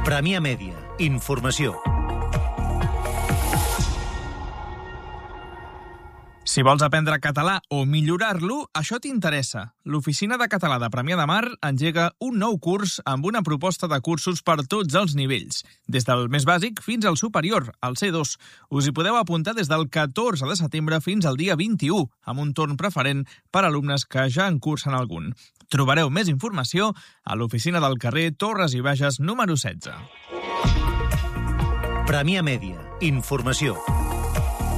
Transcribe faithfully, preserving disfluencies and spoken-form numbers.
Premià Mèdia. Informació. Si vols aprendre català o millorar-lo, això t'interessa. L'Oficina de Català de Premià de Mar engega un nou curs amb una proposta de cursos per tots els nivells, des del més bàsic fins al superior, al C dos. Us hi podeu apuntar des del catorze de setembre fins al dia vint-i-u, amb un torn preferent per a alumnes que ja en cursen algun. Trobareu més informació a l'oficina del carrer Torres i Bages número setze. Premià Mèdia. Informació.